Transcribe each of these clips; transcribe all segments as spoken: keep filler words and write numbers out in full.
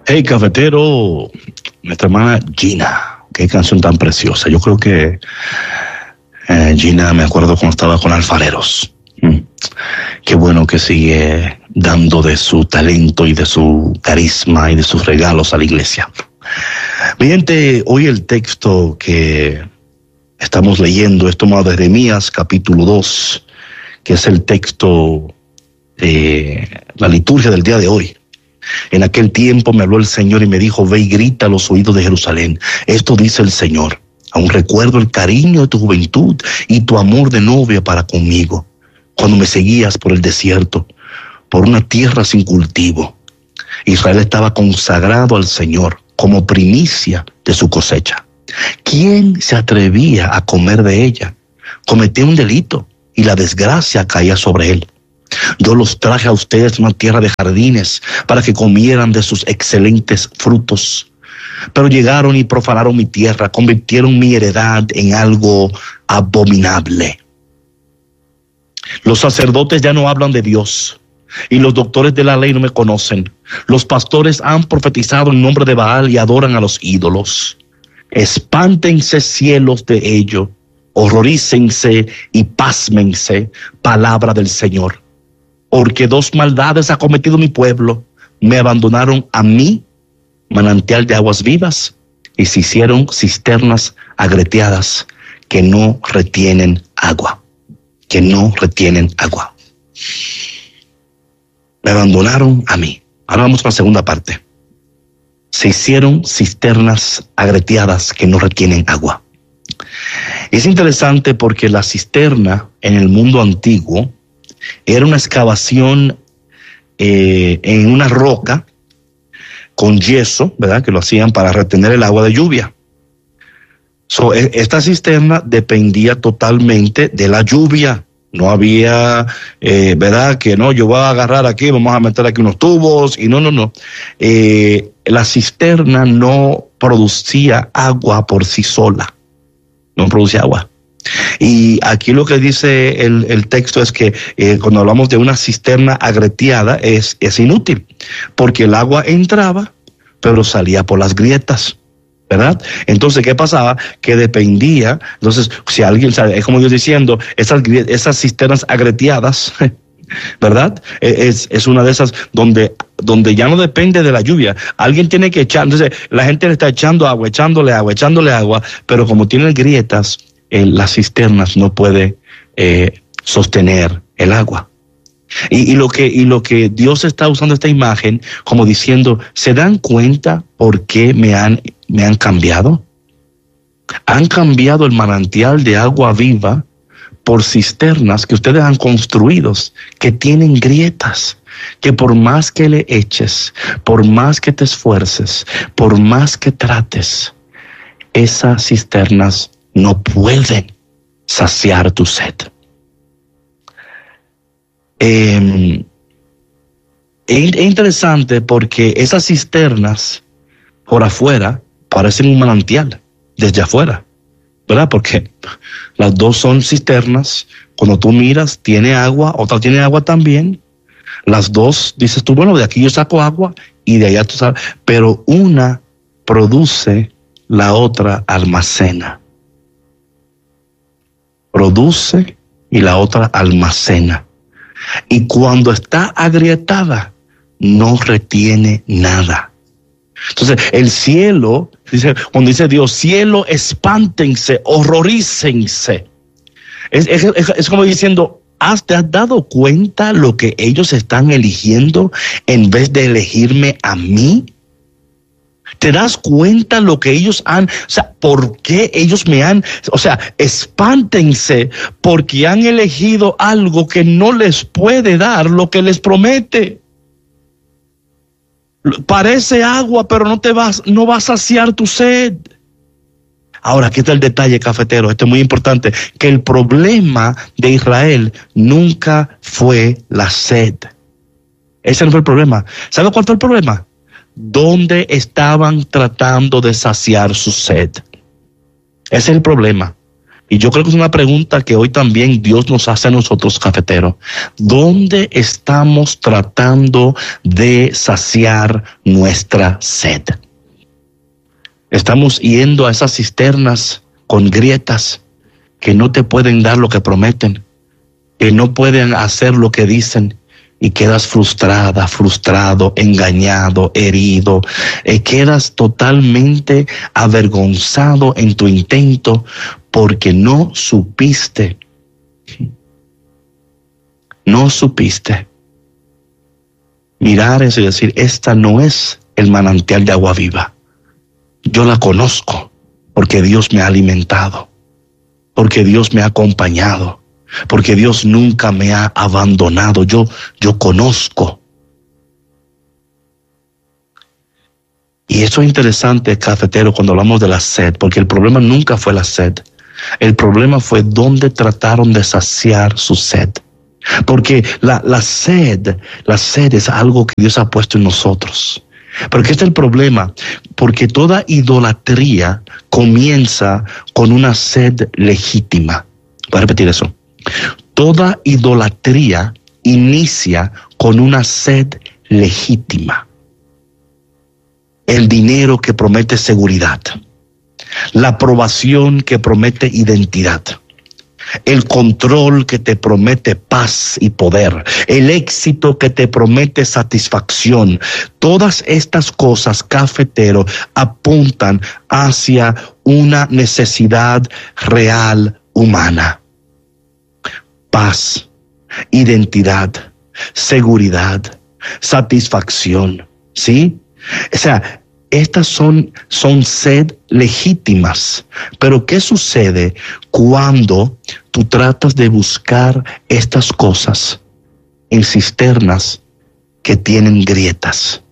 Hey, cafetero, nuestra hermana Gina, qué canción tan preciosa. Yo creo que eh, Gina, me acuerdo cuando estaba con Alfareros. Mm. Qué bueno que sigue dando de su talento y de su carisma y de sus regalos a la iglesia. Mi gente, hoy el texto que estamos leyendo es tomado de Jeremías capítulo dos, que es el texto de la liturgia del día de hoy. En aquel tiempo me habló el Señor y me dijo: ve y grita a los oídos de Jerusalén. Esto dice el Señor: aún recuerdo el cariño de tu juventud y tu amor de novia para conmigo, cuando me seguías por el desierto, por una tierra sin cultivo. Israel estaba consagrado al Señor como primicia de su cosecha. ¿Quién se atrevía a comer de ella? Cometía un delito y la desgracia caía sobre él. Yo los traje a ustedes una tierra de jardines para que comieran de sus excelentes frutos. Pero llegaron y profanaron mi tierra, convirtieron mi heredad en algo abominable. Los sacerdotes ya no hablan de Dios y los doctores de la ley no me conocen. Los pastores han profetizado en nombre de Baal y adoran a los ídolos. Espántense cielos de ello, horrorícense y pásmense, palabra del Señor. Porque dos maldades ha cometido mi pueblo: me abandonaron a mí, manantial de aguas vivas, y se hicieron cisternas agreteadas que no retienen agua, que no retienen agua. Me abandonaron a mí. Ahora vamos a la segunda parte. Se hicieron cisternas agreteadas que no retienen agua. Es interesante porque la cisterna en el mundo antiguo era una excavación eh, en una roca con yeso, ¿verdad? Que lo hacían para retener el agua de lluvia. So, esta cisterna dependía totalmente de la lluvia. No había, eh, ¿verdad? Que no, yo voy a agarrar aquí, vamos a meter aquí unos tubos y no, no, no. Eh, la cisterna no producía agua por sí sola. No producía agua. Y aquí lo que dice el, el texto es que eh, cuando hablamos de una cisterna agreteada es, es inútil, porque el agua entraba, pero salía por las grietas, ¿verdad? Entonces, ¿qué pasaba? Que dependía. Entonces, si alguien sabe, es como Dios diciendo, esas, esas cisternas agreteadas, ¿verdad? Es, es una de esas donde, donde ya no depende de la lluvia. Alguien tiene que echar, entonces la gente le está echando agua, echándole agua, echándole agua, pero como tienen grietas, eh, las cisternas no puede eh, sostener el agua. Y, y, lo que, y lo que Dios está usando esta imagen como diciendo: ¿se dan cuenta por qué me han, me han cambiado? Han cambiado el manantial de agua viva por cisternas que ustedes han construido, que tienen grietas, que por más que le eches, por más que te esfuerces, por más que trates, esas cisternas no pueden saciar tu sed. Eh, es interesante porque esas cisternas por afuera parecen un manantial desde afuera, ¿verdad? Porque las dos son cisternas. Cuando tú miras, tiene agua, otra tiene agua también. Las dos, dices tú, bueno, de aquí yo saco agua y de allá tú sabes. Pero una produce, la otra almacena. Produce y la otra almacena. Y cuando está agrietada, no retiene nada. Entonces, el cielo, dice, cuando dice Dios, cielo, espántense, horrorícense. Es, es, es, es como diciendo, ¿has, ¿te has dado cuenta lo que ellos están eligiendo en vez de elegirme a mí? ¿Te das cuenta lo que ellos han, o sea, por qué ellos me han, o sea, espántense porque han elegido algo que no les puede dar lo que les promete? Parece agua, pero no te vas, no va a saciar tu sed. Ahora, aquí está el detalle, cafetero, esto es muy importante, que el problema de Israel nunca fue la sed. Ese no fue el problema. ¿Sabe cuál fue el problema? Donde estaban tratando de saciar su sed. Ese es el problema. Y yo creo que es una pregunta que hoy también Dios nos hace a nosotros, cafeteros. ¿Dónde estamos tratando de saciar nuestra sed? Estamos yendo a esas cisternas con grietas que no te pueden dar lo que prometen, que no pueden hacer lo que dicen, y quedas frustrada, frustrado, engañado, herido, eh, quedas totalmente avergonzado en tu intento porque no supiste, no supiste mirar eso y decir, esta no es el manantial de agua viva. Yo la conozco porque Dios me ha alimentado, porque Dios me ha acompañado, porque Dios nunca me ha abandonado. Yo, yo conozco. Y eso es interesante, cafetero, cuando hablamos de la sed, porque el problema nunca fue la sed. El problema fue dónde trataron de saciar su sed. Porque la, la sed, la sed es algo que Dios ha puesto en nosotros. Pero ¿qué es el problema? Porque toda idolatría comienza con una sed legítima. Voy a repetir eso. Toda idolatría inicia con una sed legítima. El dinero que promete seguridad, la aprobación que promete identidad, el control que te promete paz y poder, el éxito que te promete satisfacción. Todas estas cosas, cafetero, apuntan hacia una necesidad real humana. Paz, identidad, seguridad, satisfacción, ¿sí? O sea, estas son, son sed legítimas. Pero ¿qué sucede cuando tú tratas de buscar estas cosas en cisternas que tienen grietas?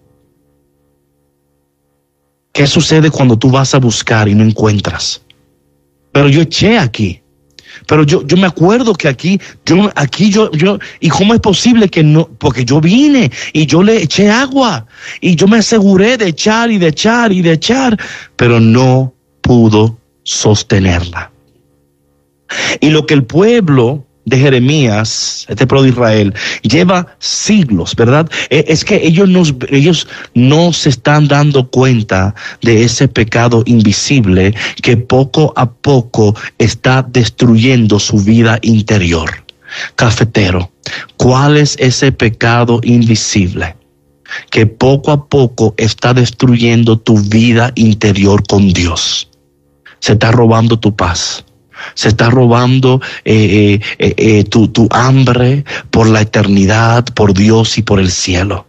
¿Qué sucede cuando tú vas a buscar y no encuentras? Pero yo eché aquí. Pero yo, yo me acuerdo que aquí, yo, aquí yo, yo, ¿y cómo es posible que no? Porque yo vine y yo le eché agua y yo me aseguré de echar y de echar y de echar, pero no pudo sostenerla. Y lo que el pueblo de Jeremías, este pueblo de Israel, lleva siglos, ¿verdad? Es que ellos no, ellos no se están dando cuenta de ese pecado invisible que poco a poco está destruyendo su vida interior. Cafetero, ¿cuál es ese pecado invisible que poco a poco está destruyendo tu vida interior con Dios? Se está robando tu paz. Se está robando eh, eh, eh, tu, tu hambre por la eternidad, por Dios y por el cielo.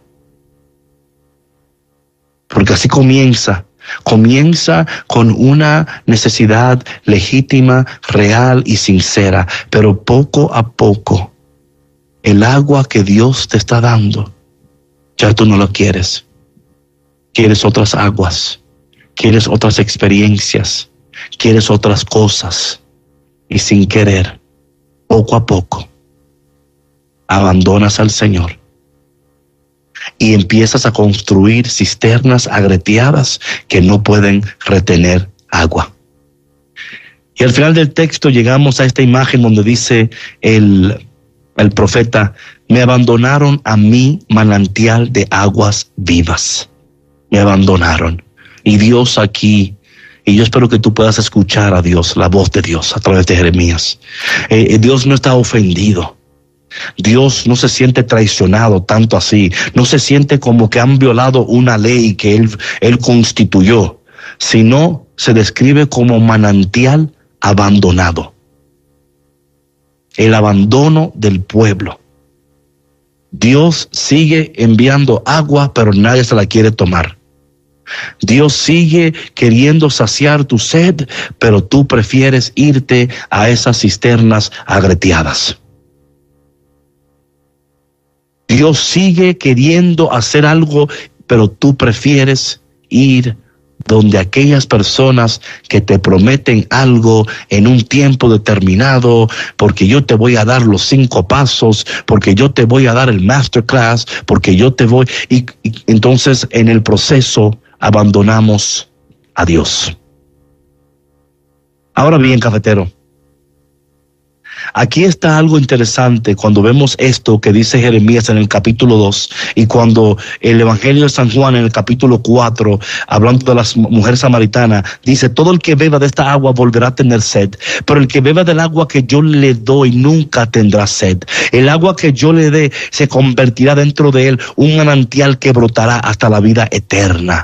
Porque así comienza. Comienza con una necesidad legítima, real y sincera. Pero poco a poco, el agua que Dios te está dando, ya tú no lo quieres. Quieres otras aguas. Quieres otras experiencias. Quieres otras cosas. Y sin querer, poco a poco, abandonas al Señor y empiezas a construir cisternas agreteadas que no pueden retener agua. Y al final del texto llegamos a esta imagen donde dice el, el profeta, me abandonaron a mí manantial de aguas vivas. Me abandonaron. Y Dios aquí, y yo espero que tú puedas escuchar a Dios, la voz de Dios a través de Jeremías. Eh, Dios no está ofendido. Dios no se siente traicionado tanto así. No se siente como que han violado una ley que Él, él constituyó, sino se describe como manantial abandonado. El abandono del pueblo. Dios sigue enviando agua, pero nadie se la quiere tomar. Dios sigue queriendo saciar tu sed, pero tú prefieres irte a esas cisternas agreteadas. Dios sigue queriendo hacer algo, pero tú prefieres ir donde aquellas personas que te prometen algo en un tiempo determinado, porque yo te voy a dar los cinco pasos, porque yo te voy a dar el masterclass, porque yo te voy... Y, y entonces en el proceso abandonamos a Dios. Ahora bien, cafetero, aquí está algo interesante cuando vemos esto que dice Jeremías en el capítulo dos y cuando el Evangelio de San Juan en el capítulo cuatro, hablando de la mujer samaritana, dice: todo el que beba de esta agua volverá a tener sed, pero el que beba del agua que yo le doy nunca tendrá sed. El agua que yo le dé se convertirá dentro de él un manantial que brotará hasta la vida eterna.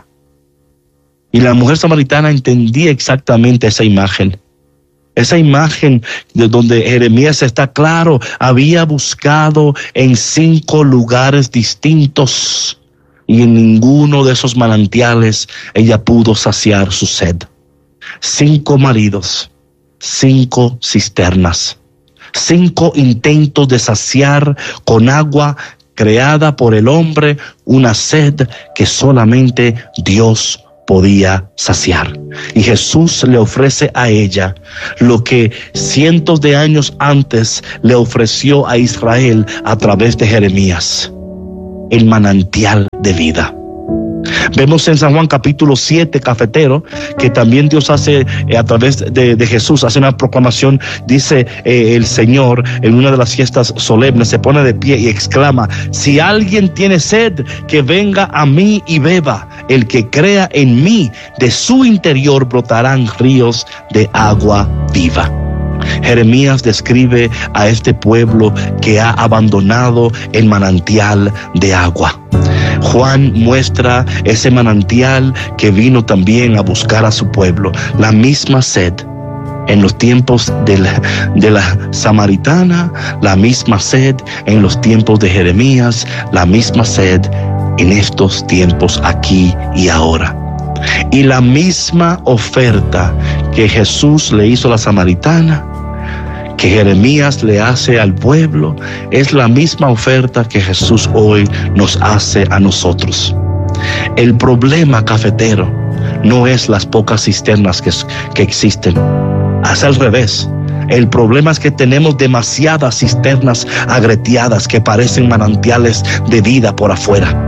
Y la mujer samaritana entendía exactamente esa imagen. Esa imagen de donde Jeremías está claro, había buscado en cinco lugares distintos y en ninguno de esos manantiales ella pudo saciar su sed. Cinco maridos, cinco cisternas, cinco intentos de saciar con agua creada por el hombre una sed que solamente Dios podía saciar. Y Jesús le ofrece a ella lo que cientos de años antes le ofreció a Israel a través de Jeremías: el manantial de vida. Vemos en San Juan capítulo siete, cafetero, que también Dios hace eh, a través de, de Jesús, hace una proclamación. Dice eh, el Señor en una de las fiestas solemnes, se pone de pie y exclama: si alguien tiene sed, que venga a mí y beba. El que crea en mí, de su interior brotarán ríos de agua viva. Jeremías describe a este pueblo que ha abandonado el manantial de agua. Juan muestra ese manantial que vino también a buscar a su pueblo, la misma sed en los tiempos de la, de la samaritana, la misma sed en los tiempos de Jeremías, la misma sed en estos tiempos aquí y ahora. Y la misma oferta que Jesús le hizo a la samaritana, que Jeremías le hace al pueblo, es la misma oferta que Jesús hoy nos hace a nosotros. El problema, cafetero, no es las pocas cisternas que, que existen. Es al revés. El problema es que tenemos demasiadas cisternas agreteadas que parecen manantiales de vida por afuera.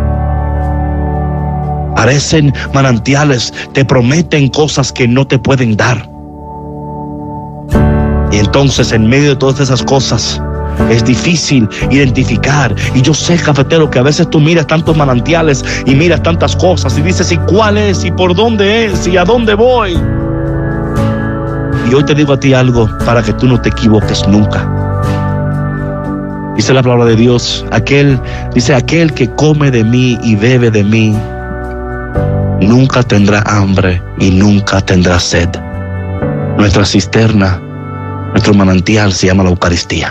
Parecen manantiales, te prometen cosas que no te pueden dar. Y entonces, en medio de todas esas cosas, es difícil identificar. Y yo sé, cafetero, que a veces tú miras tantos manantiales y miras tantas cosas y dices: ¿y cuál es? ¿Y por dónde es? ¿Y a dónde voy? Y hoy te digo a ti algo para que tú no te equivoques nunca. Dice la palabra de Dios, aquel, dice, aquel que come de mí y bebe de mí, nunca tendrá hambre y nunca tendrá sed. Nuestra cisterna, nuestro manantial se llama la Eucaristía.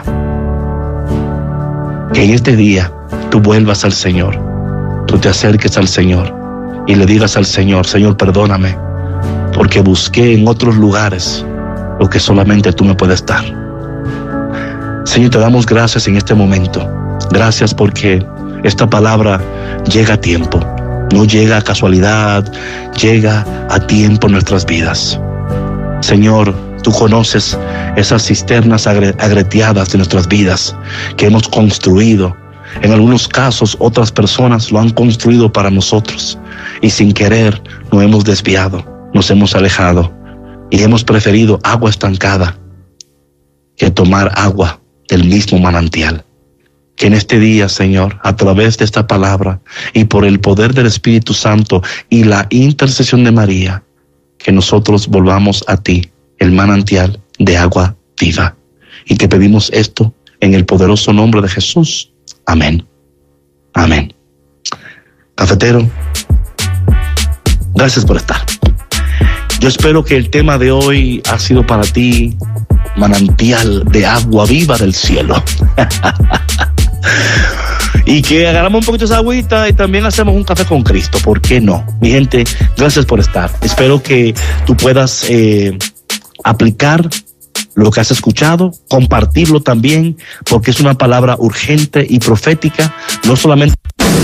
Que en este día tú vuelvas al Señor, tú te acerques al Señor y le digas al Señor: Señor, perdóname, porque busqué en otros lugares lo que solamente tú me puedes dar. Señor, te damos gracias en este momento. Gracias porque esta palabra llega a tiempo, no llega a casualidad, llega a tiempo en nuestras vidas. Señor, tú conoces esas cisternas agreteadas de nuestras vidas que hemos construido. En algunos casos, otras personas lo han construido para nosotros y sin querer nos hemos desviado, nos hemos alejado y hemos preferido agua estancada que tomar agua del mismo manantial. Que en este día, Señor, a través de esta palabra y por el poder del Espíritu Santo y la intercesión de María, que nosotros volvamos a ti, el manantial de agua viva. Y te pedimos esto en el poderoso nombre de Jesús. Amén. Amén. Cafetero, gracias por estar. Yo espero que el tema de hoy ha sido para ti manantial de agua viva del cielo. Y que agarramos un poquito esa agüita y también hacemos un café con Cristo. ¿Por qué no? Mi gente, gracias por estar. Espero que tú puedas eh, aplicar lo que has escuchado, compartirlo también, porque es una palabra urgente y profética, no solamente